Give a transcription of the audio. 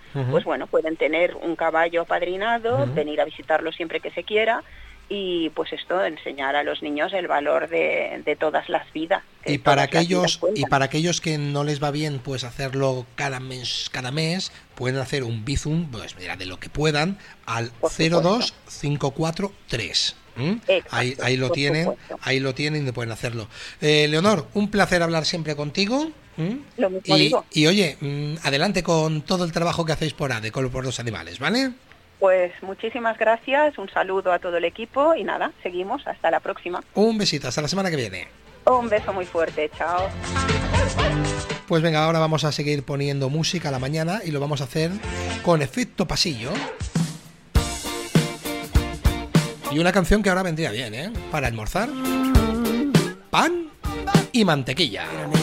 pues bueno, pueden tener un caballo apadrinado, venir a visitarlo siempre que se quiera, y pues esto, enseñar a los niños el valor de todas las vidas. Y para aquellos que no les va bien pues hacerlo cada mes, pueden hacer un bizum, pues mira, de lo que puedan, al 02543. Exacto, ahí lo tienen, y pueden hacerlo. Leonor, un placer hablar siempre contigo. Lo mismo digo. Y oye, adelante con todo el trabajo que hacéis por ADE, por los animales, ¿vale? Pues muchísimas gracias, un saludo a todo el equipo y nada, seguimos, hasta la próxima. Un besito, hasta la semana que viene. Un beso muy fuerte, chao. Pues venga, ahora vamos a seguir poniendo música a la mañana y lo vamos a hacer con efecto pasillo. Y una canción que ahora vendría bien, ¿eh? Para almorzar. Pan y mantequilla.